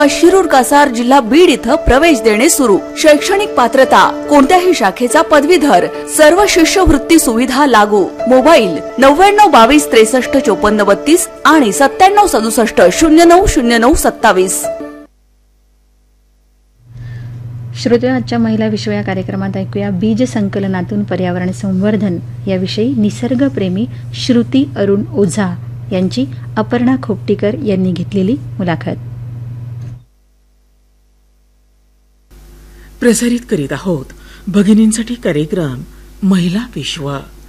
शिरूर कासार जिल्हा बीड इथं प्रवेश देणे सुरू। शैक्षणिक पात्रता कोणत्याही शाखेचा पदवीधर, सर्व शिष्यवृत्ती सुविधा लागू। मोबाईल 9922635432 आणि 9767609027। श्रोत्या, आजच्या महिला विश्व या कार्यक्रमात ऐकूया बीज संकलनातून पर्यावरण संवर्धन याविषयी निसर्गप्रेमी श्रुती अरुण ओझा यांची अपर्णा खोपटीकर यांनी घेतलेली मुलाखत प्रसारित करीत आहोत भगिनींसाठी कार्यक्रम महिला विश्व।